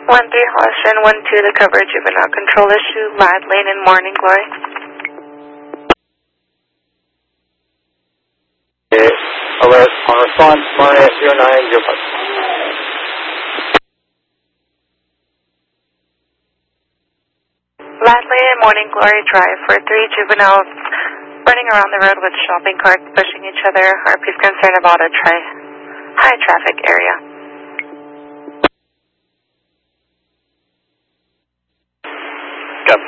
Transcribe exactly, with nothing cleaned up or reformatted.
one three Hollister and one two to cover a juvenile control issue, Lad Lane and Morning Glory. Okay, alert on response, Maya zero nine zero five. Lad Lane and Morning Glory Drive for three juveniles running around the road with shopping carts pushing each other. R P's concerned about a tri high traffic area.